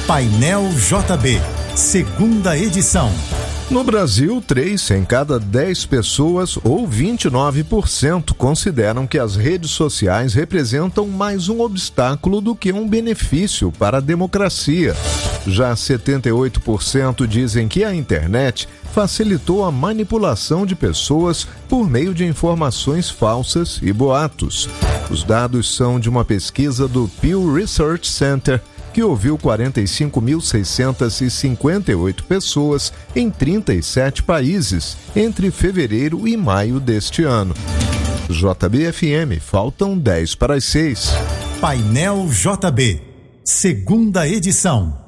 Painel JB, segunda edição. No Brasil, 3 em cada 10 pessoas, ou 29%, consideram que as redes sociais representam mais um obstáculo do que um benefício para a democracia. Já 78% dizem que a internet facilitou a manipulação de pessoas por meio de informações falsas e boatos. Os dados são de uma pesquisa do Pew Research Center, que ouviu 45.658 pessoas em 37 países entre fevereiro e maio deste ano. JB-FM, faltam 10 para as 6. Painel JB, segunda edição.